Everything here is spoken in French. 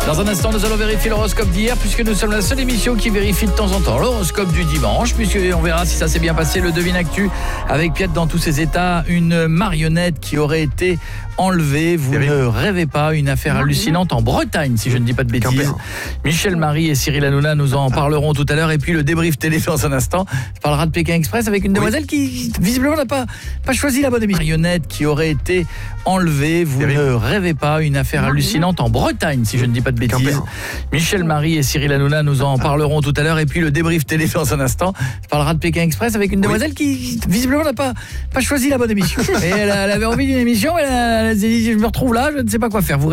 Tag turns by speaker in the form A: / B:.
A: Dans un instant, nous allons vérifier l'horoscope d'hier puisque nous sommes la seule émission qui vérifie de temps en temps l'horoscope du dimanche, puisqu'on verra si ça s'est bien passé. Le Devine Actu avec Piette dans tous ses états, une marionnette qui aurait été enlevée. Vous ne rêvez pas, une affaire hallucinante en Bretagne, si je ne dis pas de bêtises. Michel Marie et Cyril Hanouna nous en parleront tout à l'heure. Et puis le débrief télé dans un instant. On parlera de Pékin Express avec une demoiselle qui visiblement n'a pas choisi la bonne émission. Marionnette qui aurait été enlevée. Vous ne rêvez pas, une affaire hallucinante en Bretagne, si je ne dis pas de bêtises. Michel Marie et Cyril Hanouna nous en parleront tout à l'heure. Et puis le débrief télé dans un instant. On parlera de Pékin Express avec une demoiselle qui visiblement n'a pas choisi la bonne émission. Et elle avait envie d'une émission, elle a dit je me retrouve là, je ne sais pas quoi faire. Vous